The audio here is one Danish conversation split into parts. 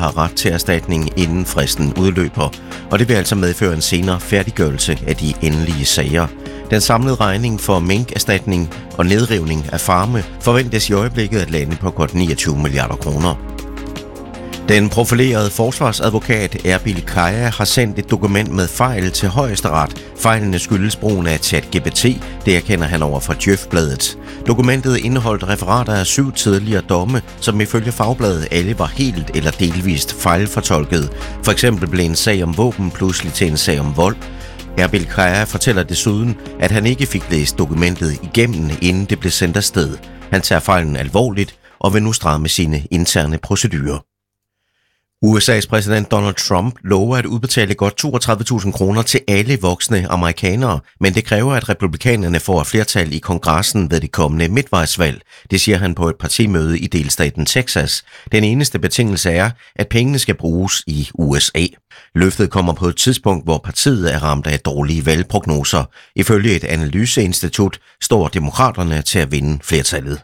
har ret til erstatning, inden fristen udløber, og det vil altså medføre en senere færdiggørelse af de endelige sager. Den samlede regning for minkerstatning og nedrivning af farme forventes i øjeblikket at lande på godt 29 milliarder kroner. Den profilerede forsvarsadvokat Erbil Kaya har sendt et dokument med fejl til Højesteret. Fejlene skyldes brugen af ChatGPT, det erkender han over for Djøf-bladet. Dokumentet indeholdt referater af 7 tidligere domme, som ifølge Fagbladet alle var helt eller delvist fejlfortolket. For eksempel blev en sag om våben pludselig til en sag om vold. Erbil Kaya fortæller desuden, at han ikke fik læst dokumentet igennem, inden det blev sendt afsted. Han tager fejlen alvorligt og vil nu stramme sine interne procedurer. USA's præsident Donald Trump lover at udbetale godt 32.000 kroner til alle voksne amerikanere, men det kræver, at republikanerne får et flertal i kongressen ved det kommende midtvejsvalg. Det siger han på et partimøde i delstaten Texas. Den eneste betingelse er, at pengene skal bruges i USA. Løftet kommer på et tidspunkt, hvor partiet er ramt af dårlige valgprognoser. Ifølge et analyseinstitut står demokraterne til at vinde flertallet.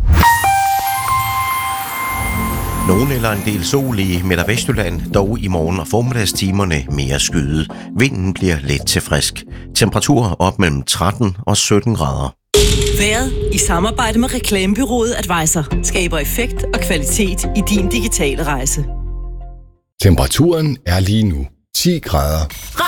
Nogen eller en del sol i Midt- og Vestjylland, dog i morgen- og formiddagstimerne mere skyet. Vinden bliver let til frisk. Temperaturer op mellem 13 og 17 grader. Vejret i samarbejde med reklamebureauet Advisor skaber effekt og kvalitet i din digitale rejse. Temperaturen er lige nu 10 grader.